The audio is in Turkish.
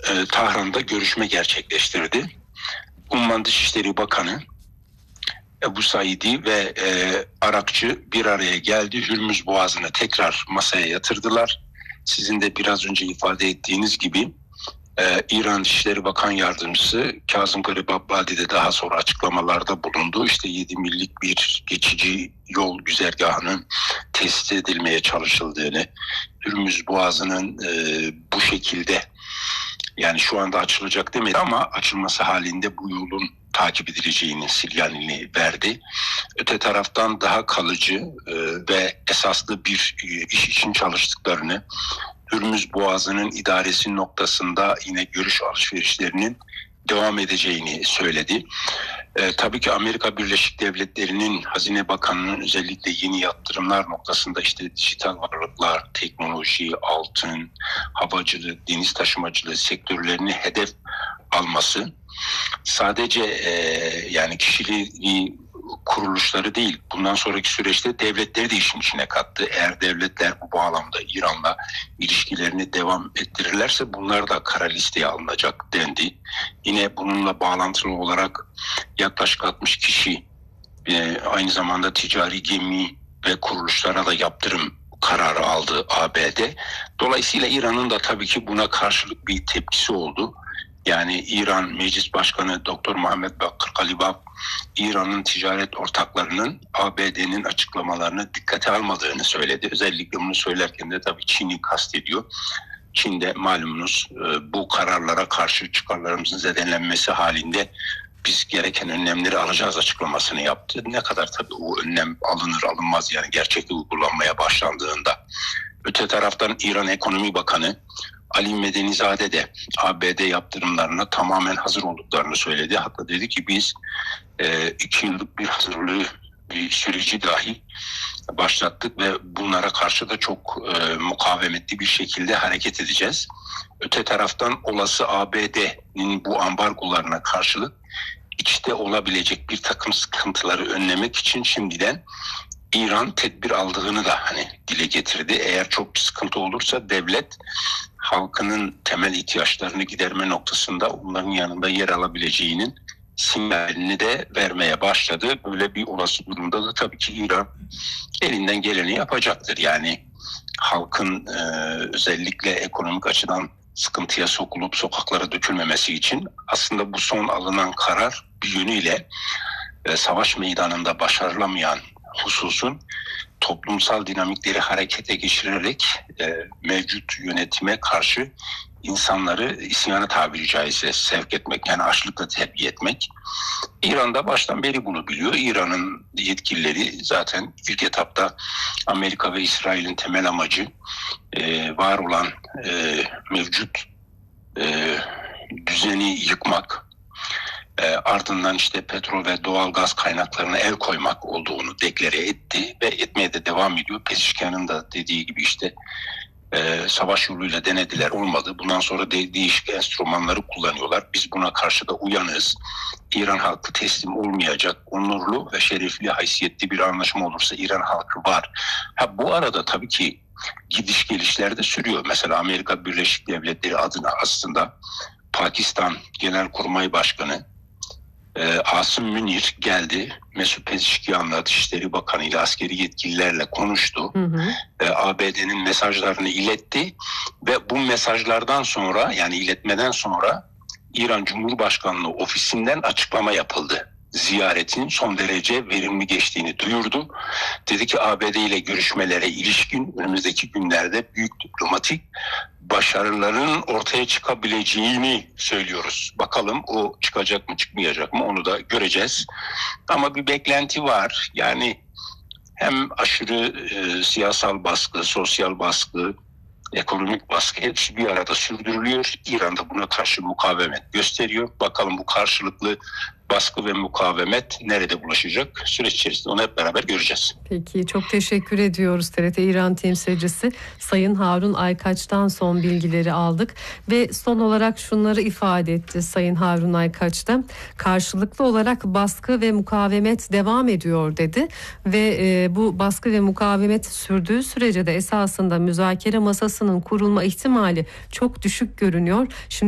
Tahran'da görüşme gerçekleştirdi. Umman Dışişleri Bakanı Ebu Saidi ve Arakçı bir araya geldi. Hürmüz Boğazı'nı tekrar masaya yatırdılar. Sizin de biraz önce ifade ettiğiniz gibi İran Dışişleri Bakan Yardımcısı Kazım Garibabadi de daha sonra açıklamalarda bulundu. İşte 7 millik bir geçici yol güzergahının tesis edilmeye çalışıldığını, Hürmüz Boğazı'nın bu şekilde, yani şu anda açılacak demedi ama açılması halinde bu yolun takip edileceğinin sinyalini verdi. Öte taraftan daha kalıcı ve esaslı bir iş için çalıştıklarını, Hürmüz Boğazı'nın idaresi noktasında yine görüş alışverişlerinin devam edeceğini söyledi. Tabii ki Amerika Birleşik Devletleri'nin Hazine Bakanı'nın özellikle yeni yatırımlar noktasında işte dijital varlıklar, teknoloji, altın, havacılık, deniz taşımacılığı sektörlerini hedef alması sadece yani kişiliği kuruluşları değil, bundan sonraki süreçte devletleri de işin içine kattı. Eğer devletler bu bağlamda İran'la ilişkilerini devam ettirirlerse bunlar da kara listeye alınacak dendi. Yine bununla bağlantılı olarak yaklaşık 60 kişi aynı zamanda ticari gemi ve kuruluşlara da yaptırım kararı aldı ABD. Dolayısıyla İran'ın da tabii ki buna karşılık bir tepkisi oldu. Yani İran Meclis Başkanı Dr. Muhammed Bakır Kalibaf, İran'ın ticaret ortaklarının ABD'nin açıklamalarını dikkate almadığını söyledi. Özellikle bunu söylerken de tabii Çin'i kastediyor. Çin de malumunuz bu kararlara karşı çıkarlarımızın zedelenmesi halinde biz gereken önlemleri alacağız açıklamasını yaptı. Ne kadar tabii o önlem alınır alınmaz yani gerçekte uygulanmaya başlandığında. Öte taraftan İran Ekonomi Bakanı Ali Medenizade de ABD yaptırımlarına tamamen hazır olduklarını söyledi. Hatta dedi ki biz 2 yıllık bir hazırlığı bir süreci dahi başlattık ve bunlara karşı da çok mukavemetli bir şekilde hareket edeceğiz. Öte taraftan olası ABD'nin bu ambargolarına karşılık içte olabilecek bir takım sıkıntıları önlemek için şimdiden İran tedbir aldığını da dile getirdi. Eğer çok bir sıkıntı olursa devlet halkının temel ihtiyaçlarını giderme noktasında onların yanında yer alabileceğinin sinyalini de vermeye başladı. Böyle bir olası durumda da tabii ki İran elinden geleni yapacaktır. Yani halkın özellikle ekonomik açıdan sıkıntıya sokulup sokaklara dökülmemesi için aslında bu son alınan karar bir yönüyle savaş meydanında başarılamayan hususun toplumsal dinamikleri harekete geçirerek mevcut yönetime karşı insanları isyana tabiri caizse sevk etmek, yani açlıkla terbiye etmek. İran'da baştan beri bunu biliyor. İran'ın yetkilileri zaten ilk etapta Amerika ve İsrail'in temel amacı var olan mevcut düzeni yıkmak, ardından işte petrol ve doğal gaz kaynaklarına el koymak olduğunu deklare etti ve etmeye de devam ediyor. Pezişkan'ın da dediği gibi işte savaş yoluyla denediler, olmadı. Bundan sonra değişik enstrümanları kullanıyorlar. Biz buna karşı da uyanız. İran halkı teslim olmayacak. Onurlu ve şerefli, haysiyetli bir anlaşma olursa İran halkı var. Bu arada tabii ki gidiş gelişler de sürüyor. Mesela Amerika Birleşik Devletleri adına aslında Pakistan Genelkurmay Başkanı Asım Münir geldi. Mesut Pezişkian'la Dışişleri Bakanı ile askeri yetkililerle konuştu. ABD'nin mesajlarını iletti ve bu mesajlardan sonra, yani iletmeden sonra İran Cumhurbaşkanlığı ofisinden açıklama yapıldı. Ziyaretin son derece verimli geçtiğini duyurdu. Dedi ki ABD ile görüşmelere ilişkin önümüzdeki günlerde büyük diplomatik başarıların ortaya çıkabileceğini söylüyoruz. Bakalım o çıkacak mı çıkmayacak mı onu da göreceğiz. Ama bir beklenti var. Yani hem aşırı siyasal baskı, sosyal baskı, ekonomik baskı hepsi bir arada sürdürülüyor. İran da buna karşı mukavemet gösteriyor. Bakalım bu karşılıklı baskı ve mukavemet nerede bulaşacak? Süreç içerisinde onu hep beraber göreceğiz. Peki, çok teşekkür ediyoruz. TRT İran temsilcisi Sayın Harun Aykaç'tan son bilgileri aldık ve son olarak şunları ifade etti Sayın Harun Aykaç da: karşılıklı olarak baskı ve mukavemet devam ediyor dedi ve bu baskı ve mukavemet sürdüğü sürece de esasında müzakere masasının kurulma ihtimali çok düşük görünüyor. Şimdi